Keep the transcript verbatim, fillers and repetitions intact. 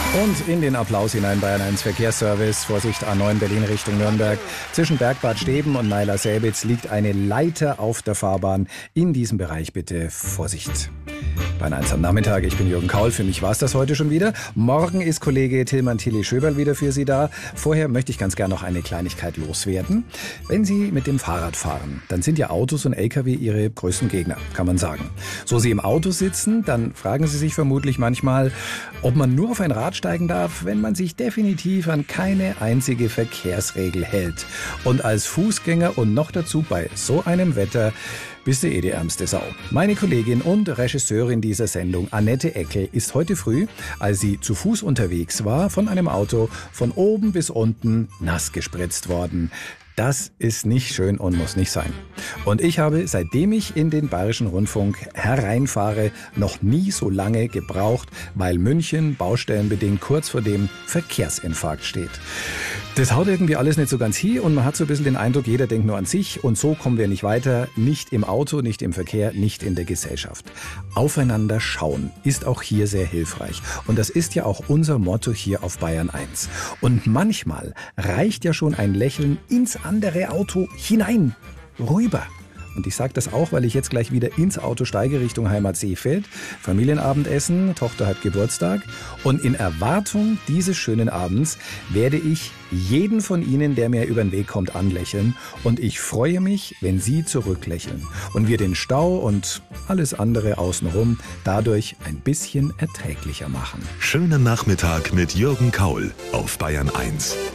Und in den Applaus hinein Bayern eins Verkehrsservice. Vorsicht, A neun Berlin Richtung Nürnberg. Zwischen Bergbad Steben und Naila-Selbitz liegt eine Leiter auf der Fahrbahn. In diesem Bereich bitte Vorsicht. Bayern eins am Nachmittag, ich bin Jürgen Kaul, für mich war es das heute schon wieder. Morgen ist Kollege Tilman Tilly Schöberl wieder für Sie da. Vorher möchte ich ganz gerne noch eine Kleinigkeit loswerden. Wenn Sie mit dem Fahrrad fahren, dann sind ja Autos und L K W Ihre größten Gegner, kann man sagen. So Sie im Auto sitzen, dann fragen Sie sich vermutlich manchmal, ob man nur auf ein Rad steigen darf, wenn man sich definitiv an keine einzige Verkehrsregel hält. Und als Fußgänger und noch dazu bei so einem Wetter bist du eh die ärmste Sau. Meine Kollegin und Regisseurin dieser Sendung, Annette Eckel, ist heute früh, als sie zu Fuß unterwegs war, von einem Auto von oben bis unten nass gespritzt worden. Das ist nicht schön und muss nicht sein. Und ich habe, seitdem ich in den Bayerischen Rundfunk hereinfahre, noch nie so lange gebraucht, weil München baustellenbedingt kurz vor dem Verkehrsinfarkt steht. Das haut irgendwie alles nicht so ganz hin und man hat so ein bisschen den Eindruck, jeder denkt nur an sich und so kommen wir nicht weiter, nicht im Auto, nicht im Verkehr, nicht in der Gesellschaft. Aufeinander schauen ist auch hier sehr hilfreich und das ist ja auch unser Motto hier auf Bayern eins. Und manchmal reicht ja schon ein Lächeln ins andere Auto hinein, rüber. Und ich sage das auch, weil ich jetzt gleich wieder ins Auto steige Richtung Heimat Seefeld. Familienabendessen, Tochter hat Geburtstag. Und in Erwartung dieses schönen Abends werde ich jeden von Ihnen, der mir über den Weg kommt, anlächeln. Und ich freue mich, wenn Sie zurücklächeln. Und wir den Stau und alles andere außenrum dadurch ein bisschen erträglicher machen. Schönen Nachmittag mit Jürgen Kaul auf Bayern eins.